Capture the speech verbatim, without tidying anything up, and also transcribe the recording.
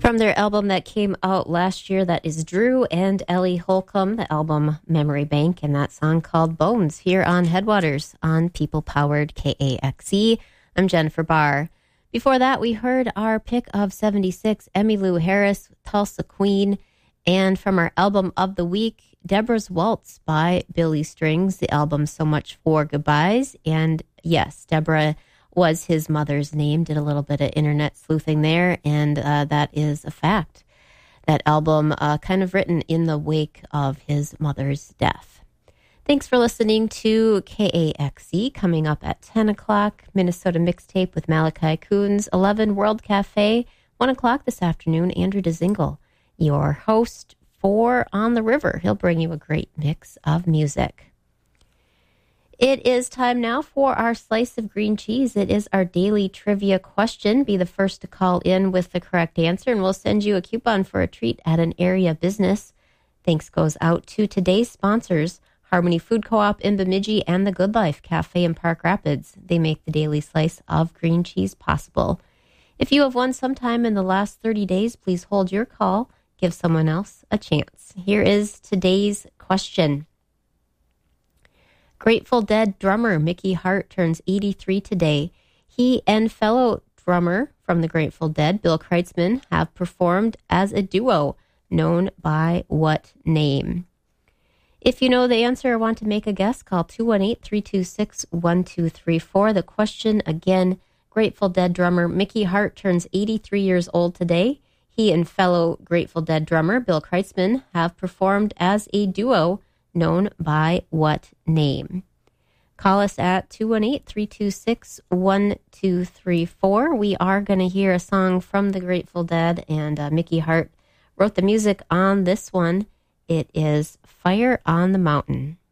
From their album that came out last year, that is Drew and Ellie Holcomb, the album Memory Bank, and that song called Bones here on Headwaters on people-powered K A X E. I'm Jennifer Barr. Before that, we heard our pick of seventy-six, Emmylou Harris, Tulsa Queen, and from our album of the week, Deborah's Waltz by Billy Strings, the album So Much for Goodbyes. And yes, Deborah was his mother's name, did a little bit of internet sleuthing there, and uh, that is a fact. That album uh, kind of written in the wake of his mother's death. Thanks for listening to K A X E. Coming up at ten o'clock, Minnesota Mixtape with Malachi Coons, eleven World Cafe, one o'clock this afternoon, Andrew DeZingle, your host for On the River. He'll bring you a great mix of music. It is time now for our slice of green cheese. It is our daily trivia question. Be the first to call in with the correct answer, and we'll send you a coupon for a treat at an area business. Thanks goes out to today's sponsors, Harmony Food Co-op in Bemidji and the Good Life Cafe in Park Rapids. They make the daily slice of green cheese possible. If you have won sometime in the last thirty days, please hold your call. Give someone else a chance. Here is today's question. Grateful Dead drummer Mickey Hart turns eighty-three today. He and fellow drummer from the Grateful Dead, Bill Kreutzmann, have performed as a duo known by what name? If you know the answer or want to make a guess, call two one eight, three two six, one two three four. The question again, Grateful Dead drummer Mickey Hart turns eighty-three years old today. He and fellow Grateful Dead drummer Bill Kreutzmann have performed as a duo known by what name? Call us at two one eight, three two six, one two three four. We are going to hear a song from the Grateful Dead, and uh, Mickey Hart wrote the music on this one. It is Fire on the Mountain.